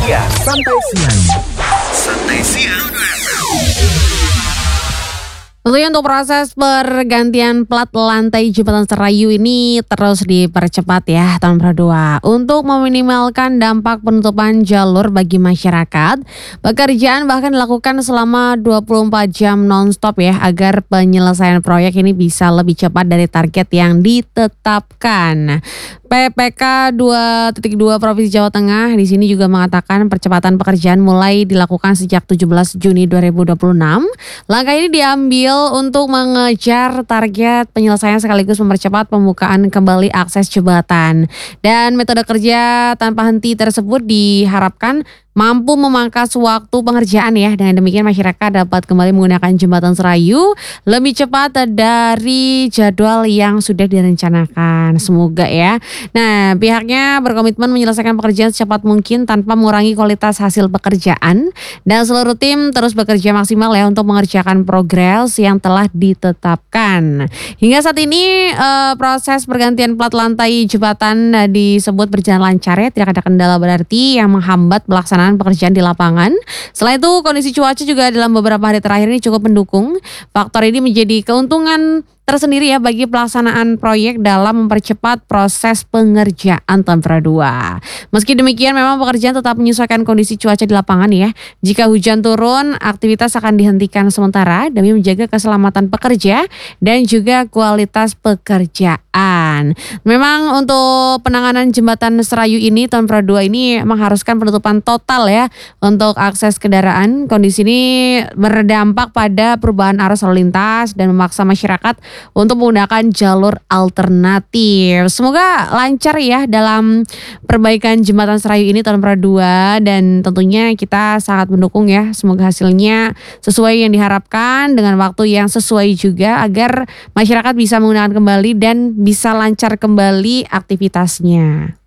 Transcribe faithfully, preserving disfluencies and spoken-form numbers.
siang. Santai siang. Santai siang. Tentunya untuk proses pergantian plat lantai jembatan Serayu ini terus dipercepat ya tahun dua. Untuk meminimalkan dampak penutupan jalur bagi masyarakat, pekerjaan bahkan dilakukan selama dua puluh empat jam non-stop ya agar penyelesaian proyek ini bisa lebih cepat dari target yang ditetapkan. P P K dua titik dua Provinsi Jawa Tengah di sini juga mengatakan percepatan pekerjaan mulai dilakukan sejak tujuh belas Juni dua ribu dua puluh enam. Langkah ini diambil untuk mengejar target penyelesaian sekaligus mempercepat pembukaan kembali akses jembatan. Dan metode kerja tanpa henti tersebut diharapkan mampu memangkas waktu pengerjaan ya. Dengan demikian masyarakat dapat kembali menggunakan jembatan Serayu lebih cepat dari jadwal yang sudah direncanakan. Semoga ya. Nah, pihaknya berkomitmen menyelesaikan pekerjaan secepat mungkin tanpa mengurangi kualitas hasil pekerjaan. Dan seluruh tim terus bekerja maksimal ya untuk mengerjakan progres yang telah ditetapkan. Hingga saat ini eh, proses pergantian plat lantai jembatan eh, disebut berjalan lancar ya. Tidak ada kendala berarti yang menghambat pelaksanaan pekerjaan di lapangan. Selain itu kondisi cuaca juga dalam beberapa hari terakhir ini cukup mendukung. Faktor ini menjadi keuntungan tersendiri ya bagi pelaksanaan proyek dalam mempercepat proses pengerjaan tahun dua. Meski demikian memang pekerjaan tetap menyesuaikan kondisi cuaca di lapangan ya. Jika hujan turun, aktivitas akan dihentikan sementara demi menjaga keselamatan pekerja dan juga kualitas pekerjaan. Memang untuk penanganan jembatan Serayu ini tahun dua ini mengharuskan penutupan total ya untuk akses kendaraan. Kondisi ini berdampak pada perubahan arus lalu lintas dan memaksa masyarakat untuk menggunakan jalur alternatif. Semoga lancar ya dalam perbaikan jembatan Serayu ini tahun dua dan tentunya kita sangat mendukung ya. Semoga hasilnya sesuai yang diharapkan dengan waktu yang sesuai juga agar masyarakat bisa menggunakan kembali dan bisa lancar kembali aktivitasnya.